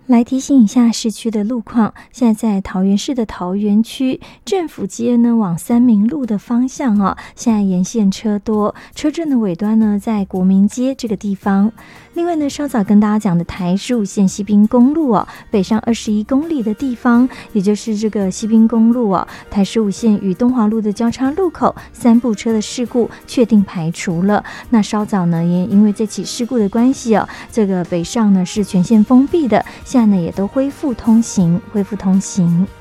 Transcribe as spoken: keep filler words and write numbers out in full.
来提醒一下市区的路况，现在在桃园市的桃园区政府街呢，往三民路的方向啊，现在沿线车多，车阵的尾端呢在国民街这个地方。另外呢，稍早跟大家讲的台十五线西滨公路哦，北上二十一公里的地方，也就是这个西滨公路哦，台十五线与东华路的交叉路口，三部车的事故确定排除了。那稍早呢，也因为这起事故的关系哦，这个北上呢是全线封闭的，现在呢也都恢复通行，恢复通行。